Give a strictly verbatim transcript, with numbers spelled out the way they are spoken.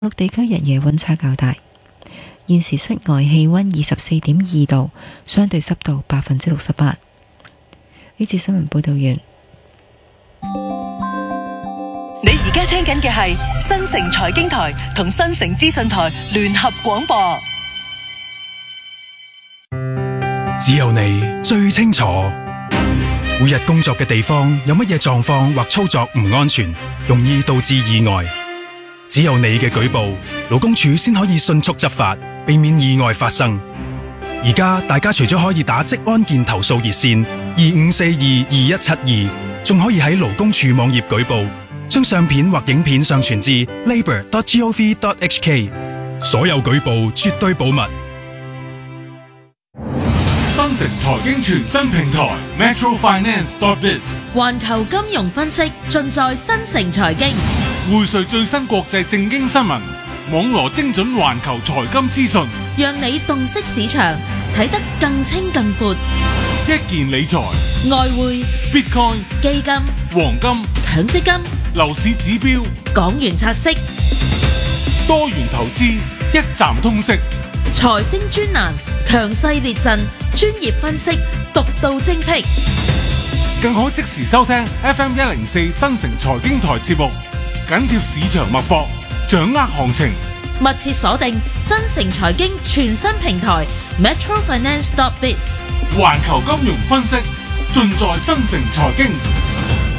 陸地區日夜溫差較大，現時室外氣溫二十四點二度，相對濕度百分之六十八。呢節新聞報道完。 你而家聽緊嘅係新城財經台同新城資訊台聯合廣播。 只有你最清楚，每日工作嘅地方有乜嘢狀況或操作唔安全，容易導致意外。只有你嘅舉報，勞工處先可以迅速執法，避免意外發生。而家大家除咗可以打職安健投訴熱線二五四二二一七二，仲可以喺勞工處網頁舉報，將相片或影片上傳至 labour dot gov dot h k。所有舉報絕對保密。 新城財經全新平台 Metro Finance dot biz， 環球金融分析盡在新城財經， 匯萃最新國際政經新聞，網羅精準環球財金資訊， 讓你洞悉市場，睇得更清更闊。 一件理財、 外匯、 Bitcoin、 基金、 黃金、 強積金、 樓市指標、 港元拆息、 多元投資，一站通識。 財星專欄，強勢列陣，專業分析，獨到精闢， 更可即時收聽 F M 一零四新城財經台節目，緊貼市場脈搏，掌握行情。 密切鎖定新城財經全新平台 Metro Finance dot biz， 環球金融分析盡在新城財經。